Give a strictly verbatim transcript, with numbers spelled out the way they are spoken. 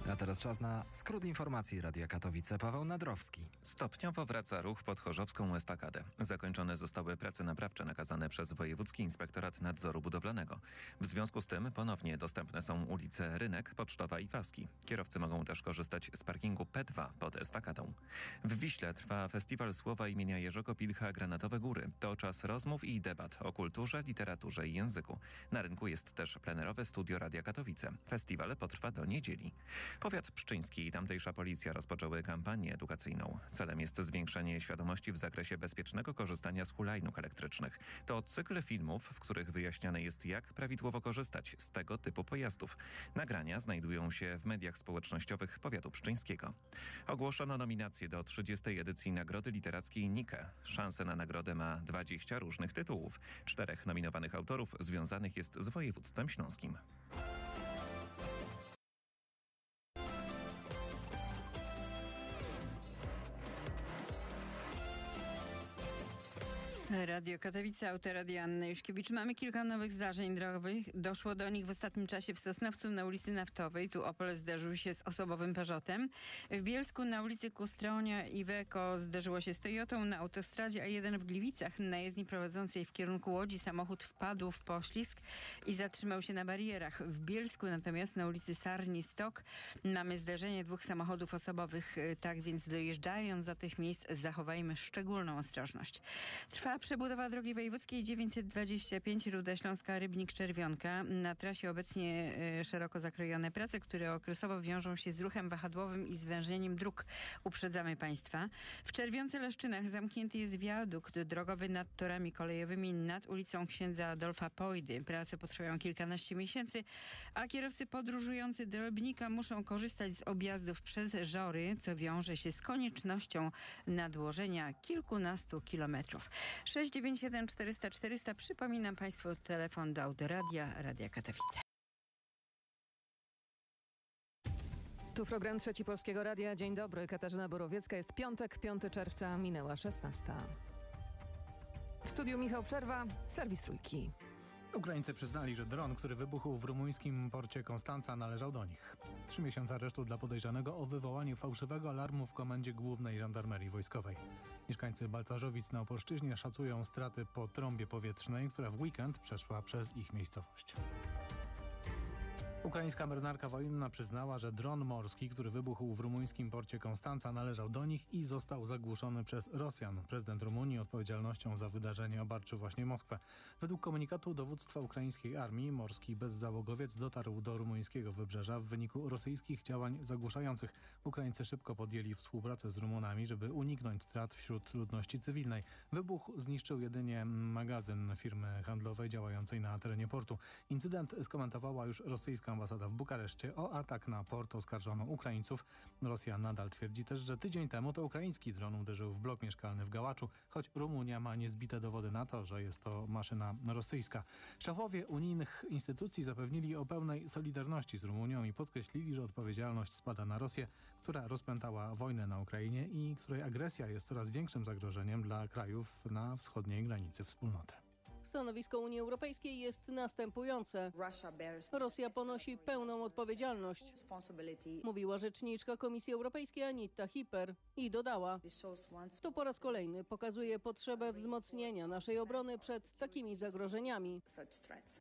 A teraz czas na skrót informacji Radia Katowice. Paweł Nadrowski. Stopniowo wraca ruch pod Chorzowską Estakadę. Zakończone zostały prace naprawcze nakazane przez Wojewódzki Inspektorat Nadzoru Budowlanego. W związku z tym ponownie dostępne są ulice Rynek, Pocztowa i Waski. Kierowcy mogą też korzystać z parkingu P dwa pod Estakadą. W Wiśle trwa festiwal słowa imienia Jerzego Pilcha Granatowe Góry. To czas rozmów i debat o kulturze, literaturze i języku. Na rynku jest też plenerowe studio Radia Katowice. Festiwal potrwa do niedzieli. Powiat pszczyński i tamtejsza policja rozpoczęły kampanię edukacyjną. Celem jest zwiększenie świadomości w zakresie bezpiecznego korzystania z hulajnóg elektrycznych. To cykl filmów, w których wyjaśniane jest, jak prawidłowo korzystać z tego typu pojazdów. Nagrania znajdują się w mediach społecznościowych powiatu pszczyńskiego. Ogłoszono nominacje do trzydziestej edycji Nagrody Literackiej Nike. Szansę na nagrodę ma dwadzieścia różnych tytułów. Czterech nominowanych autorów związanych jest z województwem śląskim. Radio Katowice, autoradia Anna Juszkiewicz. Mamy kilka nowych zdarzeń drogowych. Doszło do nich w ostatnim czasie w Sosnowcu na ulicy Naftowej. Tu Opel zderzył się z osobowym Peugeotem. W Bielsku na ulicy Kustronia Iveco zderzyło się z Toyotą. Na autostradzie A jeden w Gliwicach na jezdni prowadzącej w kierunku Łodzi samochód wpadł w poślizg i zatrzymał się na barierach. W Bielsku natomiast na ulicy Sarni Stok mamy zderzenie dwóch samochodów osobowych. Tak więc dojeżdżając do tych miejsc zachowajmy szczególną ostrożność. Trwa przebudowa drogi wojewódzkiej dziewięćset dwadzieścia pięć Ruda Śląska Rybnik-Czerwionka. Na trasie obecnie y, szeroko zakrojone prace, które okresowo wiążą się z ruchem wahadłowym i zwężeniem dróg. Uprzedzamy Państwa. W Czerwionce-Leszczynach zamknięty jest wiadukt drogowy nad torami kolejowymi nad ulicą Księdza Adolfa Pojdy. Prace potrwają kilkanaście miesięcy, a kierowcy podróżujący do Rybnika muszą korzystać z objazdów przez Żory, co wiąże się z koniecznością nadłożenia kilkunastu kilometrów. sześć dziewięć jeden czterysta czterysta. Przypominam Państwu telefon do Autoradia Radia Katowice. Tu program Trzeci Polskiego Radia. Dzień dobry, Katarzyna Borowiecka. Jest piątek, piątego czerwca, minęła szesnasta. W studiu Michał Przerwa, serwis Trójki. Ukraińcy przyznali, że dron, który wybuchł w rumuńskim porcie Konstanca, należał do nich. Trzy miesiące aresztu dla podejrzanego o wywołanie fałszywego alarmu w Komendzie Głównej Żandarmerii Wojskowej. Mieszkańcy Balcarzowic na Opolszczyźnie szacują straty po trąbie powietrznej, która w weekend przeszła przez ich miejscowość. Ukraińska marynarka wojenna przyznała, że dron morski, który wybuchł w rumuńskim porcie Konstanca, należał do nich i został zagłuszony przez Rosjan. Prezydent Rumunii odpowiedzialnością za wydarzenie obarczył właśnie Moskwę. Według komunikatu dowództwa ukraińskiej armii morski bezzałogowiec dotarł do rumuńskiego wybrzeża w wyniku rosyjskich działań zagłuszających. Ukraińcy szybko podjęli współpracę z Rumunami, żeby uniknąć strat wśród ludności cywilnej. Wybuch zniszczył jedynie magazyn firmy handlowej działającej na terenie portu. Incydent skomentowała już rosyjska ambasada w Bukareszcie. O atak na port oskarżono Ukraińców. Rosja nadal twierdzi też, że tydzień temu to ukraiński dron uderzył w blok mieszkalny w Gałaczu, choć Rumunia ma niezbite dowody na to, że jest to maszyna rosyjska. Szefowie unijnych instytucji zapewnili o pełnej solidarności z Rumunią i podkreślili, że odpowiedzialność spada na Rosję, która rozpętała wojnę na Ukrainie i której agresja jest coraz większym zagrożeniem dla krajów na wschodniej granicy wspólnoty. Stanowisko Unii Europejskiej jest następujące. Rosja ponosi pełną odpowiedzialność, mówiła rzeczniczka Komisji Europejskiej Anita Hiper i dodała: to po raz kolejny pokazuje potrzebę wzmocnienia naszej obrony przed takimi zagrożeniami.